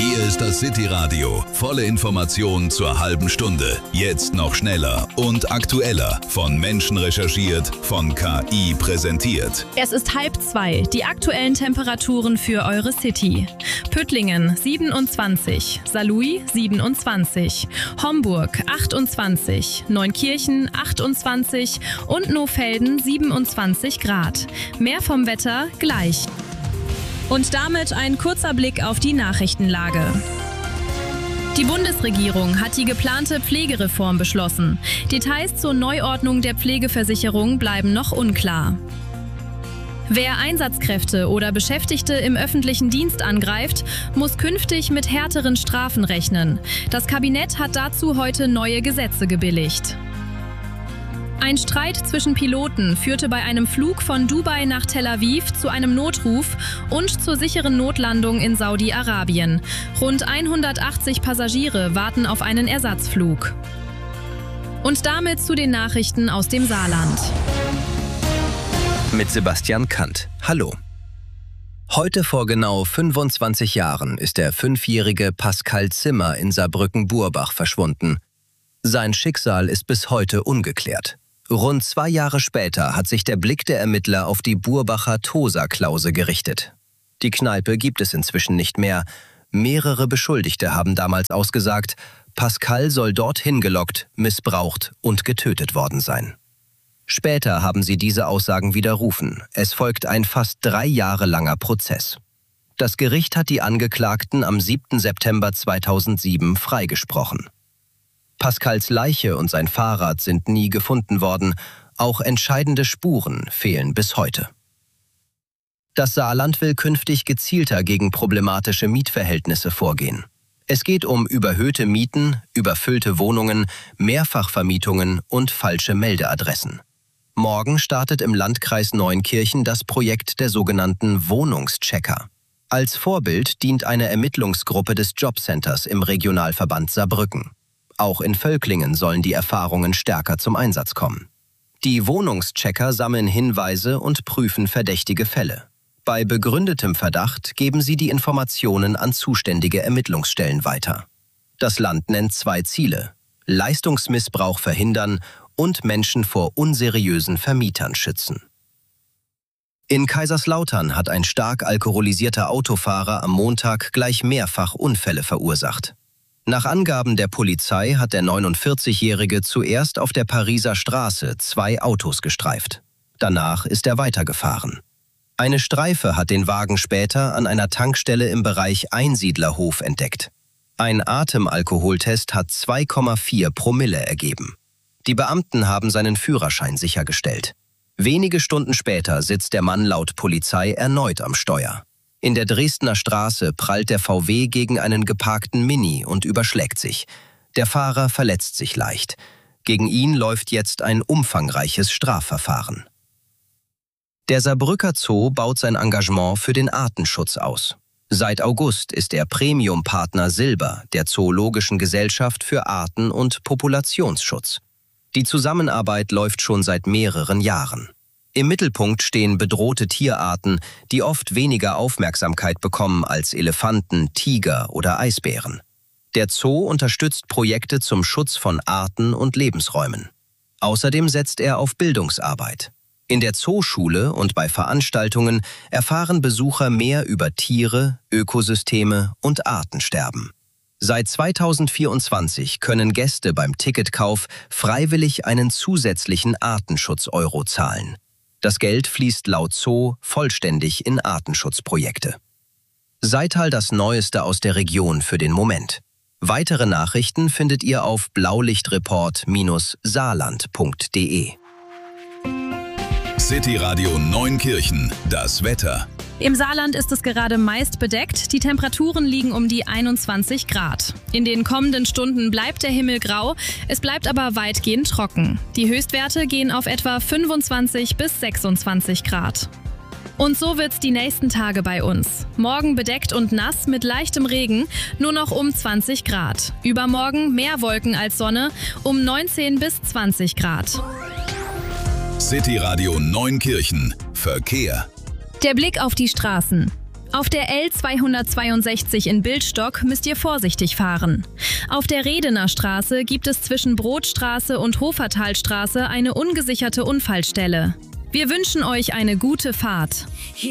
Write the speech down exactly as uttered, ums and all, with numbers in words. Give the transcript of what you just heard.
Hier ist das City Radio. Volle Information zur halben Stunde. Jetzt noch schneller und aktueller. Von Menschen recherchiert, von K I präsentiert. Es ist halb zwei. Die aktuellen Temperaturen für eure City. Püttlingen siebenundzwanzig, Saarlouis siebenundzwanzig, Homburg achtundzwanzig, Neunkirchen achtundzwanzig und Nohfelden siebenundzwanzig Grad. Mehr vom Wetter gleich. Und damit ein kurzer Blick auf die Nachrichtenlage. Die Bundesregierung hat die geplante Pflegereform beschlossen. Details zur Neuordnung der Pflegeversicherung bleiben noch unklar. Wer Einsatzkräfte oder Beschäftigte im öffentlichen Dienst angreift, muss künftig mit härteren Strafen rechnen. Das Kabinett hat dazu heute neue Gesetze gebilligt. Ein Streit zwischen Piloten führte bei einem Flug von Dubai nach Tel Aviv zu einem Notruf und zur sicheren Notlandung in Saudi-Arabien. Rund hundertachtzig Passagiere warten auf einen Ersatzflug. Und damit zu den Nachrichten aus dem Saarland. Mit Sebastian Kant. Hallo. Heute vor genau fünfundzwanzig Jahren ist der fünfjährige Pascal Zimmer in Saarbrücken-Burbach verschwunden. Sein Schicksal ist bis heute ungeklärt. Rund zwei Jahre später hat sich der Blick der Ermittler auf die Burbacher Tosa-Klause gerichtet. Die Kneipe gibt es inzwischen nicht mehr. Mehrere Beschuldigte haben damals ausgesagt, Pascal soll dorthin gelockt, missbraucht und getötet worden sein. Später haben sie diese Aussagen widerrufen. Es folgt ein fast drei Jahre langer Prozess. Das Gericht hat die Angeklagten am siebten September zweitausendsieben freigesprochen. Pascals Leiche und sein Fahrrad sind nie gefunden worden. Auch entscheidende Spuren fehlen bis heute. Das Saarland will künftig gezielter gegen problematische Mietverhältnisse vorgehen. Es geht um überhöhte Mieten, überfüllte Wohnungen, Mehrfachvermietungen und falsche Meldeadressen. Morgen startet im Landkreis Neunkirchen das Projekt der sogenannten Wohnungschecker. Als Vorbild dient eine Ermittlungsgruppe des Jobcenters im Regionalverband Saarbrücken. Auch in Völklingen sollen die Erfahrungen stärker zum Einsatz kommen. Die Wohnungschecker sammeln Hinweise und prüfen verdächtige Fälle. Bei begründetem Verdacht geben sie die Informationen an zuständige Ermittlungsstellen weiter. Das Land nennt zwei Ziele: Leistungsmissbrauch verhindern und Menschen vor unseriösen Vermietern schützen. In Kaiserslautern hat ein stark alkoholisierter Autofahrer am Montag gleich mehrfach Unfälle verursacht. Nach Angaben der Polizei hat der neunundvierzigjährige zuerst auf der Pariser Straße zwei Autos gestreift. Danach ist er weitergefahren. Eine Streife hat den Wagen später an einer Tankstelle im Bereich Einsiedlerhof entdeckt. Ein Atemalkoholtest hat zwei Komma vier Promille ergeben. Die Beamten haben seinen Führerschein sichergestellt. Wenige Stunden später sitzt der Mann laut Polizei erneut am Steuer. In der Dresdner Straße prallt der V W gegen einen geparkten Mini und überschlägt sich. Der Fahrer verletzt sich leicht. Gegen ihn läuft jetzt ein umfangreiches Strafverfahren. Der Saarbrücker Zoo baut sein Engagement für den Artenschutz aus. Seit August ist er Premium-Partner Silber der Zoologischen Gesellschaft für Arten- und Populationsschutz. Die Zusammenarbeit läuft schon seit mehreren Jahren. Im Mittelpunkt stehen bedrohte Tierarten, die oft weniger Aufmerksamkeit bekommen als Elefanten, Tiger oder Eisbären. Der Zoo unterstützt Projekte zum Schutz von Arten und Lebensräumen. Außerdem setzt er auf Bildungsarbeit. In der Zooschule und bei Veranstaltungen erfahren Besucher mehr über Tiere, Ökosysteme und Artensterben. Seit zweitausendvierundzwanzig können Gäste beim Ticketkauf freiwillig einen zusätzlichen Artenschutz-Euro zahlen. Das Geld fließt laut Zoo vollständig in Artenschutzprojekte. Seital das Neueste aus der Region für den Moment. Weitere Nachrichten findet ihr auf blaulichtreport Bindestrich saarland Punkt de. City Radio Neunkirchen, das Wetter. Im Saarland ist es gerade meist bedeckt. Die Temperaturen liegen um die einundzwanzig Grad. In den kommenden Stunden bleibt der Himmel grau, es bleibt aber weitgehend trocken. Die Höchstwerte gehen auf etwa fünfundzwanzig bis sechsundzwanzig Grad. Und so wird's die nächsten Tage bei uns. Morgen bedeckt und nass mit leichtem Regen, nur noch um zwanzig Grad. Übermorgen mehr Wolken als Sonne, um neunzehn bis zwanzig Grad. City Radio Neunkirchen. Verkehr. Der Blick auf die Straßen. Auf der L zweihundertzweiundsechzig in Bildstock müsst ihr vorsichtig fahren. Auf der Redener Straße gibt es zwischen Brotstraße und Hofertalstraße eine ungesicherte Unfallstelle. Wir wünschen euch eine gute Fahrt.